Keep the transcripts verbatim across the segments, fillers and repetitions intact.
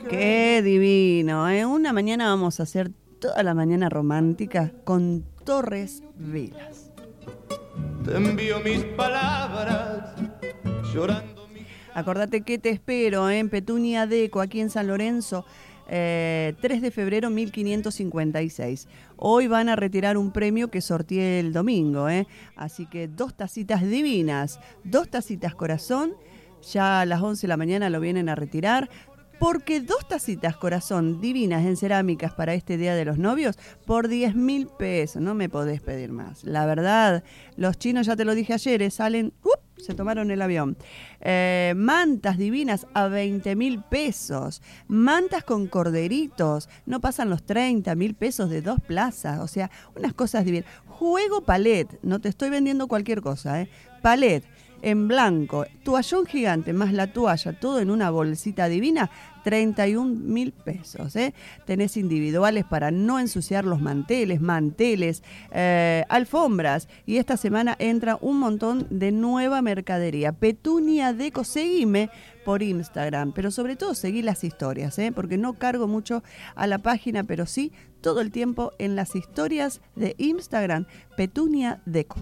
Qué divino, ¿eh? Una mañana vamos a hacer toda la mañana romántica con Torres Vilas. Te envío mis palabras llorando. Mi... Acordate que te espero ¿eh? en Petunia Deco, aquí en San Lorenzo, eh, tres de febrero mil quinientos cincuenta y seis. Hoy van a retirar un premio que sorteé el domingo, ¿eh? Así que dos tacitas divinas, dos tacitas corazón, ya a las once de la mañana lo vienen a retirar. Porque dos tacitas corazón divinas en cerámicas para este Día de los Novios por diez mil pesos. No me podés pedir más. La verdad, los chinos, ya te lo dije ayer, eh, salen, ¡up!, se tomaron el avión. Eh, mantas divinas a veinte mil pesos. Mantas con corderitos. No pasan los treinta mil pesos de dos plazas. O sea, unas cosas divinas. Juego palet. No te estoy vendiendo cualquier cosa, ¿eh? Palet. En blanco, toallón gigante más la toalla, todo en una bolsita divina, treinta y un mil pesos. ¿eh? Tenés individuales para no ensuciar los manteles, manteles, eh, alfombras. Y esta semana entra un montón de nueva mercadería. Petunia Deco, seguime por Instagram, pero sobre todo seguí las historias, ¿eh? porque no cargo mucho a la página, pero sí todo el tiempo en las historias de Instagram, Petunia Deco.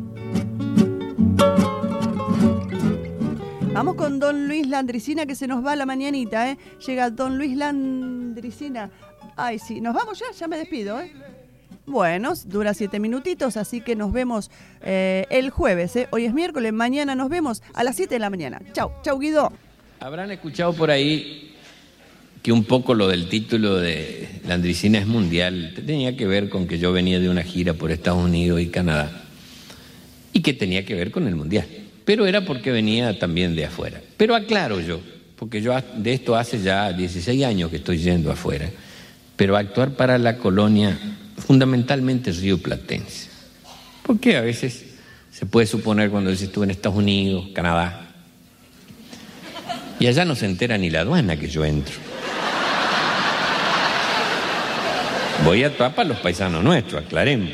Vamos con don Luis Landricina, que se nos va la mañanita, ¿eh? Llega don Luis Landricina. Ay, sí, nos vamos ya, ya me despido, ¿eh? Bueno, dura siete minutitos, así que nos vemos eh, el jueves, ¿eh? Hoy es miércoles, mañana nos vemos a las siete de la mañana. Chau, chau Guido. Habrán escuchado por ahí que un poco lo del título de Landricina es mundial tenía que ver con que yo venía de una gira por Estados Unidos y Canadá y que tenía que ver con el mundial. Pero era porque venía también de afuera. Pero aclaro yo, porque yo de esto hace ya dieciséis años que estoy yendo afuera, pero actuar para la colonia fundamentalmente rioplatense. Porque a veces se puede suponer cuando dices tú en Estados Unidos, Canadá, y allá no se entera ni la aduana que yo entro. Voy a actuar para los paisanos nuestros, aclaremos.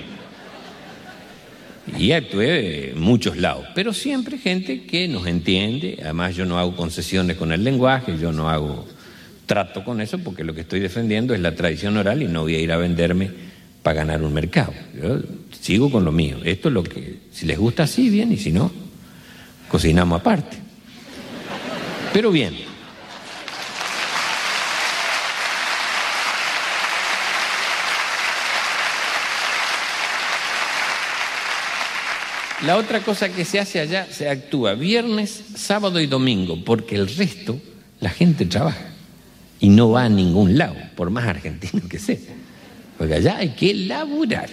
Y actué en muchos lados, pero siempre gente que nos entiende. Además yo no hago concesiones con el lenguaje, yo no hago trato con eso, porque lo que estoy defendiendo es la tradición oral y no voy a ir a venderme para ganar un mercado. Yo sigo con lo mío. Esto es lo que, si les gusta así, bien, y si no, cocinamos aparte. Pero bien. La otra cosa que se hace allá, se actúa viernes, sábado y domingo, porque el resto la gente trabaja y no va a ningún lado, por más argentino que sea. Porque allá hay que laburar.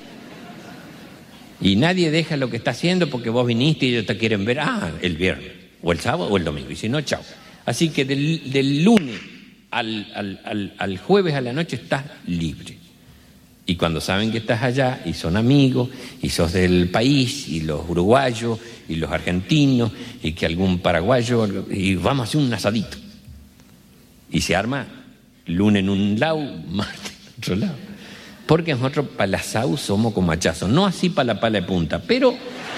Y nadie deja lo que está haciendo porque vos viniste y ellos te quieren ver, ah, el viernes, o el sábado o el domingo, y si no, chao. Así que del, del lunes al, al, al, al jueves a la noche estás libre. Y cuando saben que estás allá y son amigos y sos del país y los uruguayos y los argentinos y que algún paraguayo y vamos a hacer un asadito. Y se arma lunes en un lado, martes en otro lado. Porque nosotros para el asado somos como hachazos, no así para la pala de punta, pero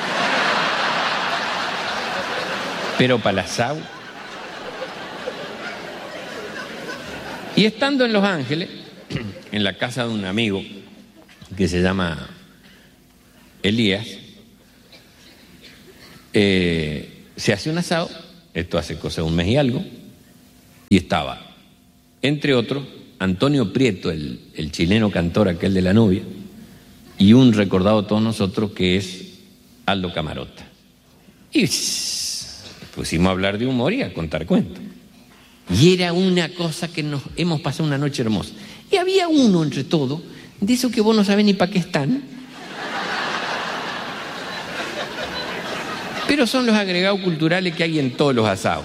pero para el asado. Y estando en Los Ángeles, en la casa de un amigo que se llama Elías, eh, se hace un asado, esto hace cosa de un mes y algo, y estaba, entre otros, Antonio Prieto, el, el chileno cantor aquel de La Novia, y un recordado todos nosotros que es Aldo Camarota. Y pusimos a hablar de humor y a contar cuentos. Y era una cosa que nos hemos pasado una noche hermosa. Y había uno entre todos, de esos que vos no sabés ni para qué están, pero son los agregados culturales que hay en todos los asados.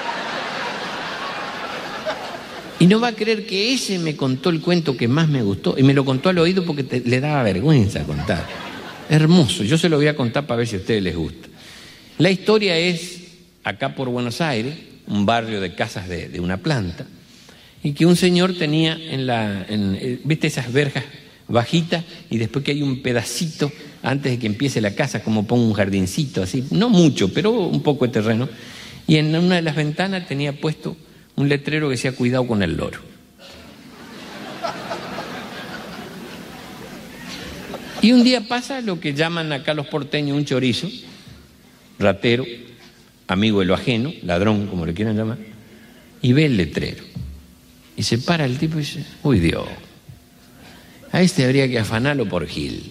Y no va a creer que ese me contó el cuento que más me gustó, y me lo contó al oído porque te, le daba vergüenza contar. Hermoso, yo se lo voy a contar para ver si a ustedes les gusta. La historia es acá por Buenos Aires, un barrio de casas de, de una planta, y que un señor tenía en la, en, ¿viste esas verjas bajitas? Y después que hay un pedacito, antes de que empiece la casa, como pongo un jardincito, así, no mucho, pero un poco de terreno, y en una de las ventanas tenía puesto un letrero que decía cuidado con el loro. Y un día pasa lo que llaman acá los porteños un chorizo, ratero, amigo de lo ajeno, ladrón, como le quieran llamar, y ve el letrero. Y se para el tipo y dice, uy Dios, a este habría que afanarlo por Gil.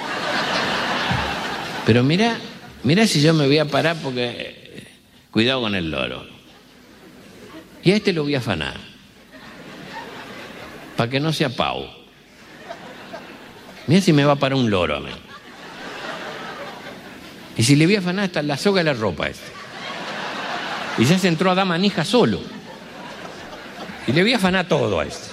Pero mira, mira si yo me voy a parar porque cuidado con el loro. Y a este lo voy a afanar, para que no sea pavo. Mira si me va a parar un loro a mí. Y si le voy a afanar hasta la soga de la ropa a este. Y ya se entró a dar manija solo. Y le voy a afanar todo a este.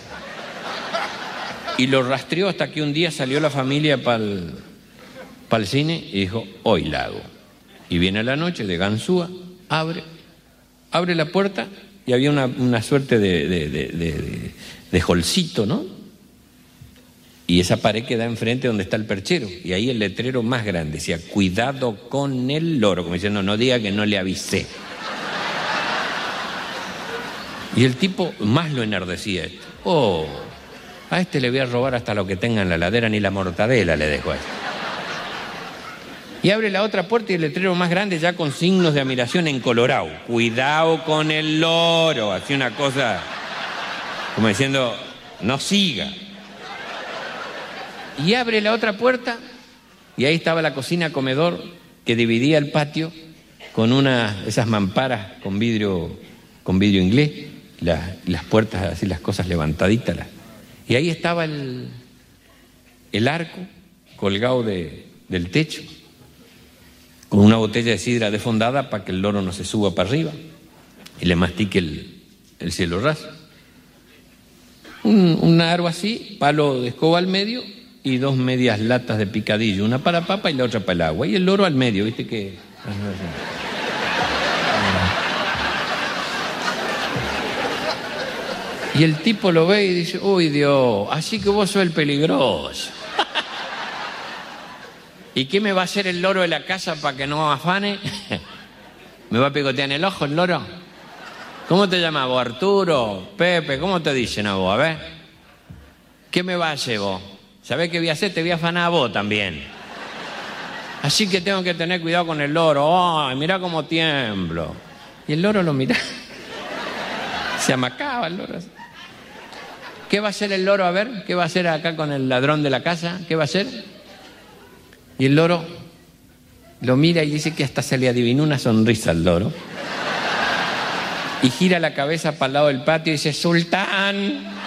Y lo rastreó hasta que un día salió la familia para el, para el cine y dijo, hoy la hago. Y viene a la noche de ganzúa, abre, abre la puerta y había una, una suerte de, de, de, de, de, de holcito, ¿no? Y esa pared queda enfrente donde está el perchero. Y ahí el letrero más grande decía, cuidado con el loro. Como diciendo, no diga que no le avisé. Y el tipo más lo enardecía esto. Oh, a este le voy a robar hasta lo que tenga en la heladera, ni la mortadela le dejo a este. Y abre la otra puerta y el letrero más grande ya con signos de admiración en colorado. Cuidado con el loro. Así una cosa como diciendo, no siga. Y abre la otra puerta y ahí estaba la cocina comedor que dividía el patio con una esas mamparas con vidrio con vidrio inglés, las, las puertas así, las cosas levantaditas. Las, y ahí estaba el, el arco colgado de, del techo con una botella de sidra defondada para que el loro no se suba para arriba y le mastique el, el cielo raso. Un, un aro así, palo de escoba al medio y dos medias latas de picadillo, una para papa y la otra para el agua. Y el loro al medio, ¿viste que? Y el tipo lo ve y dice, uy Dios, así que vos sos el peligroso. ¿Y qué me va a hacer el loro de la casa para que no afane? ¿Me va a picotear en el ojo el loro? ¿Cómo te llamas vos, Arturo? Pepe, ¿cómo te dicen a vos? A ver, ¿qué me va a hacer vos? ¿Sabés qué voy a hacer? Te voy a afanar a vos también. Así que tengo que tener cuidado con el loro. ¡Ay, mirá cómo tiemblo! Y el loro lo mira. Se amacaba el loro. ¿Qué va a hacer el loro? A ver, ¿qué va a hacer acá con el ladrón de la casa? ¿Qué va a hacer? Y el loro lo mira y dice que hasta se le adivinó una sonrisa al loro. Y gira la cabeza para el lado del patio y dice, ¡Sultán!